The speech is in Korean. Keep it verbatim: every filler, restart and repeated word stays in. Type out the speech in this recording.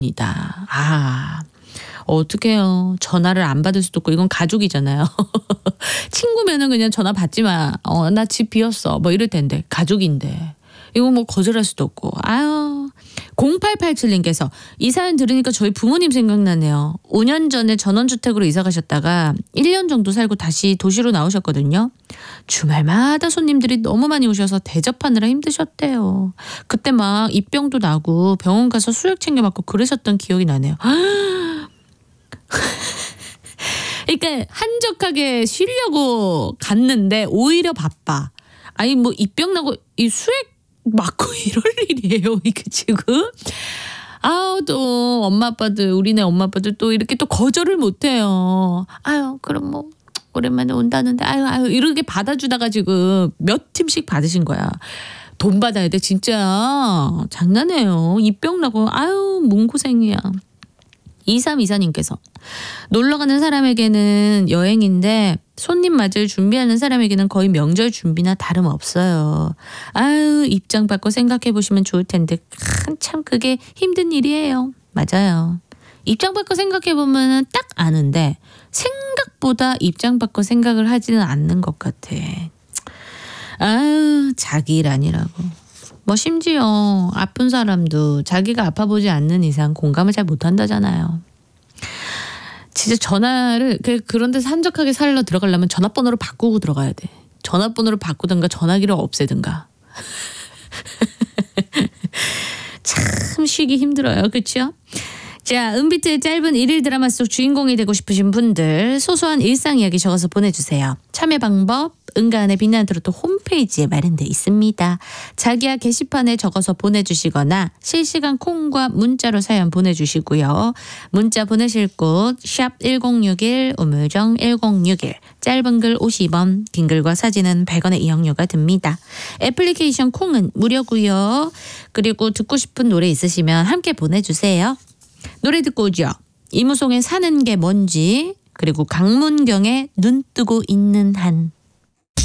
니다. 아, 어떡해요. 전화를 안 받을 수도 없고 이건 가족이잖아요. 친구면은 그냥 전화 받지 마. 어, 나 집 비었어. 뭐 이럴 텐데 가족인데. 이거 뭐 거절할 수도 없고. 아유. 공팔팔칠님께서 이 사연 들으니까 저희 부모님 생각나네요. 오 년 전에 전원주택으로 이사 가셨다가 일 년 정도 살고 다시 도시로 나오셨거든요. 주말마다 손님들이 너무 많이 오셔서 대접하느라 힘드셨대요. 그때 막 입병도 나고 병원 가서 수액 챙겨맞고 그러셨던 기억이 나네요. 그러니까 한적하게 쉬려고 갔는데 오히려 바빠. 아니 뭐 입병 나고 이 수액 맞고 이럴 일이에요 이게 지금. 아우 또 엄마 아빠들 우리네 엄마 아빠들 또 이렇게 또 거절을 못해요. 아유 그럼 뭐 오랜만에 온다는데 아유 아유 이렇게 받아주다가 지금 몇 팀씩 받으신 거야. 돈 받아야 돼 진짜. 장난해요. 입병 나고 아유 몸고생이야. 이삼이사님께서 놀러가는 사람에게는 여행인데 손님 맞을 준비하는 사람에게는 거의 명절 준비나 다름없어요. 아유 입장 바꿔 생각해 보시면 좋을 텐데 참 그게 힘든 일이에요. 맞아요. 입장 바꿔 생각해 보면 딱 아는데 생각보다 입장 바꿔 생각을 하지는 않는 것 같아. 아유 자기 일 아니라고. 뭐 심지어 아픈 사람도 자기가 아파 보지 않는 이상 공감을 잘 못한다잖아요. 진짜 전화를 그런 데서 한적하게 살러 들어가려면 전화번호를 바꾸고 들어가야 돼. 전화번호를 바꾸든가 전화기를 없애든가. 참 쉬기 힘들어요. 그렇죠? 자, 은비트의 짧은 일일 드라마 속 주인공이 되고 싶으신 분들 소소한 일상 이야기 적어서 보내주세요. 참여 방법 은가은의 빛나는 트로트 홈페이지에 마련되어 있습니다. 자기야 게시판에 적어서 보내주시거나 실시간 콩과 문자로 사연 보내주시고요. 문자 보내실 곳 샵 일공육일 우물정 일공육일 짧은 글 오십 원 긴 글과 사진은 백 원의 이용료가 듭니다. 애플리케이션 콩은 무료고요. 그리고 듣고 싶은 노래 있으시면 함께 보내주세요. 노래 듣고 오죠. 이무송의 사는 게 뭔지 그리고 강문경의 눈 뜨고 있는 한.